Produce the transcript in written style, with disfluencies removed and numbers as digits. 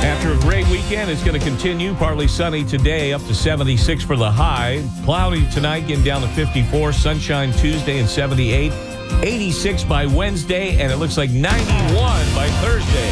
After a great weekend, it's going to continue. Partly sunny today, up to 76 for the high. Cloudy tonight, getting down to 54. Sunshine Tuesday and 78. 86 by Wednesday, and it looks like 91 by Thursday.